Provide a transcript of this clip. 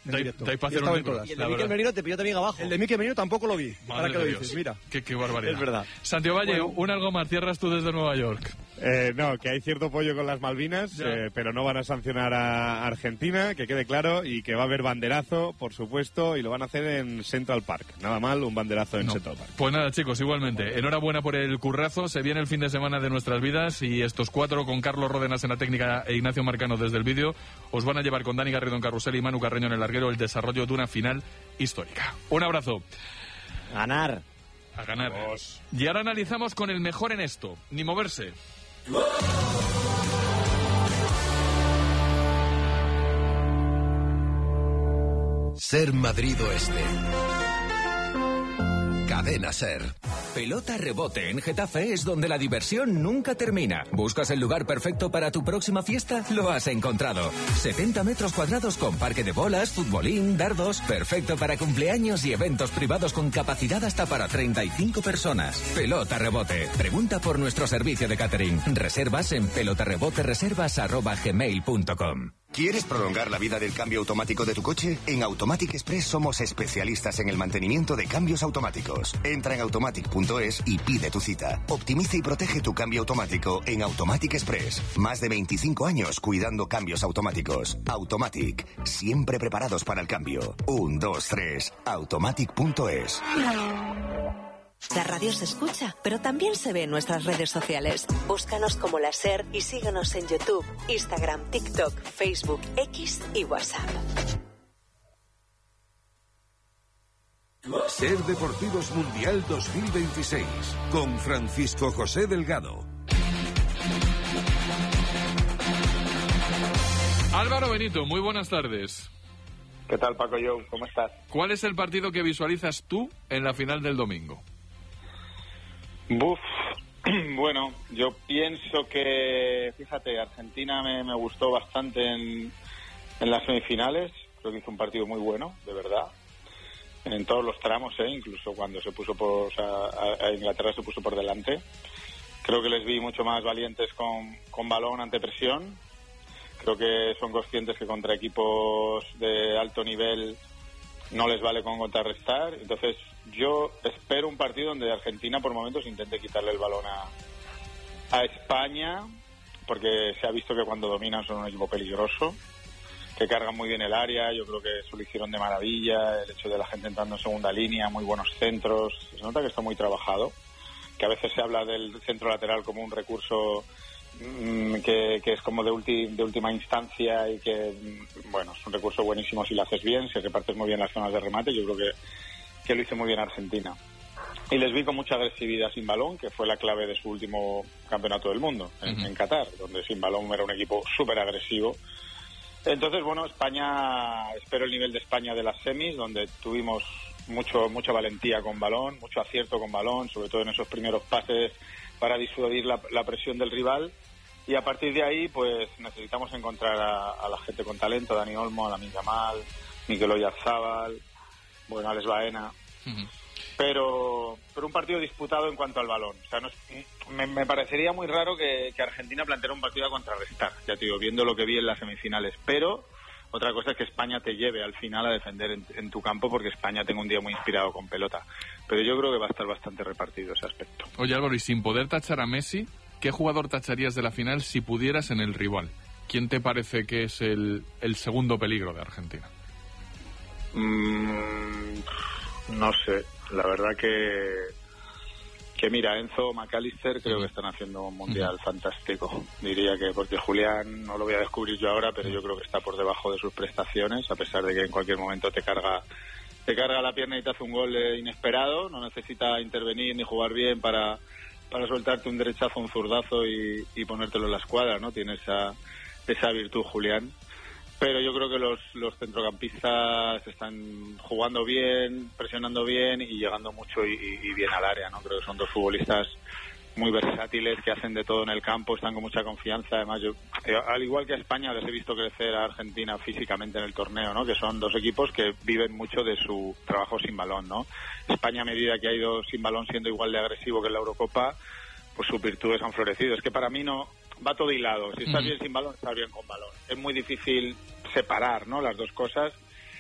en directo. De ahí para hacer un todas. Y el de Mikel Merino te pilló también abajo. El de Mikel Merino tampoco lo vi. Madre Ahora que lo de dices, Dios. mira. Qué barbaridad. Es verdad. Santiago Valle, un algo más. Cierras tú desde Nueva York. No, que hay cierto pollo con las Malvinas, pero no van a sancionar a Argentina, que quede claro, y que va a haber banderazo, por supuesto, y lo van a hacer en Central Park. Nada mal, un banderazo en Central Park. Pues nada, chicos, igualmente. Enhorabuena por el currazo. Se viene el fin de semana de nuestras vidas y estos 4 con Carlos Ródenas en la técnica e Ignacio Marcano desde el vídeo os van a llevar con Dani Garrido en carrusel y Manu Carreño en el larguero el desarrollo de una final histórica. Un abrazo. Ganar. A ganar. Y ahora analizamos con el mejor en esto. Ni moverse. Ser Madrid Oeste. Cadena Ser. Pelota Rebote en Getafe es donde la diversión nunca termina. ¿Buscas el lugar perfecto para tu próxima fiesta? Lo has encontrado. 70 metros cuadrados con parque de bolas, futbolín, dardos. Perfecto para cumpleaños y eventos privados con capacidad hasta para 35 personas. Pelota Rebote. Pregunta por nuestro servicio de catering. Reservas en pelotarebotereservas@gmail.com. ¿Quieres prolongar la vida del cambio automático de tu coche? En Automatic Express somos especialistas en el mantenimiento de cambios automáticos. Entra en automatic.es y pide tu cita. Optimiza y protege tu cambio automático en Automatic Express. Más de 25 años cuidando cambios automáticos. Automatic, siempre preparados para el cambio. 1, 2, 3, automatic.es. La radio se escucha, pero también se ve en nuestras redes sociales. Búscanos como La Ser y síguenos en YouTube, Instagram, TikTok, Facebook, X y WhatsApp. Ser Deportivos Mundial 2026 con Francisco José Delgado. Álvaro Benito, muy buenas tardes. ¿Qué tal, Paco Joe? ¿Cómo estás? ¿Cuál es el partido que visualizas tú en la final del domingo? Bueno, yo pienso que, fíjate, Argentina me gustó bastante en las semifinales. Creo que hizo un partido muy bueno, de verdad. En todos los tramos, incluso cuando se puso a Inglaterra se puso por delante. Creo que les vi mucho más valientes con balón ante presión. Creo que son conscientes que contra equipos de alto nivel no les vale con contrarrestar. Entonces yo espero un partido donde Argentina por momentos intente quitarle el balón a España, porque se ha visto que cuando dominan son un equipo peligroso, que cargan muy bien el área. Yo creo que eso lo hicieron de maravilla, el hecho de la gente entrando en segunda línea, muy buenos centros. Se nota que está muy trabajado, que a veces se habla del centro lateral como un recurso que es como de última instancia y que, bueno, es un recurso buenísimo si lo haces bien, si repartes muy bien las zonas de remate. Yo creo que lo hizo muy bien Argentina. Y les vi con mucha agresividad sin balón, que fue la clave de su último campeonato del mundo, en Qatar, donde sin balón era un equipo súper agresivo. Entonces, bueno, España, espero el nivel de España de las semis, donde tuvimos mucha valentía con balón, mucho acierto con balón, sobre todo en esos primeros pases para disuadir la presión del rival. Y a partir de ahí, pues necesitamos encontrar a la gente con talento, Dani Olmo, a Lamine Yamal, Mikel Oyarzabal, bueno, Alex Baena. Pero un partido disputado en cuanto al balón. O sea, me parecería muy raro que Argentina planteara un partido a contrarrestar, ya te digo, viendo lo que vi en las semifinales. Pero otra cosa es que España te lleve al final a defender en tu campo, porque España tengo un día muy inspirado con pelota. Pero yo creo que va a estar bastante repartido ese aspecto. Oye, Álvaro, y sin poder tachar a Messi, ¿qué jugador tacharías de la final si pudieras en el rival? ¿Quién te parece que es el segundo peligro de Argentina? No sé, la verdad que mira, Enzo, McAllister creo que están haciendo un mundial fantástico. Diría que, porque Julián no lo voy a descubrir yo ahora, pero yo creo que está por debajo de sus prestaciones, a pesar de que en cualquier momento te carga la pierna y te hace un gol inesperado. No necesita intervenir ni jugar bien para soltarte un derechazo, un zurdazo y ponértelo en la escuadra, ¿no? Tiene esa virtud, Julián. Pero yo creo que los centrocampistas están jugando bien, presionando bien y llegando mucho y bien al área, ¿no? Creo que son dos futbolistas muy versátiles, que hacen de todo en el campo, están con mucha confianza. Además, yo, al igual que a España, les he visto crecer a Argentina físicamente en el torneo, ¿no? Que son dos equipos que viven mucho de su trabajo sin balón, ¿no? España, a medida que ha ido sin balón siendo igual de agresivo que en la Eurocopa, pues sus virtudes han florecido. Es que para mí no va todo hilado. Si estás bien sin balón, estás bien con balón. Es muy difícil separar, ¿no?, las dos cosas.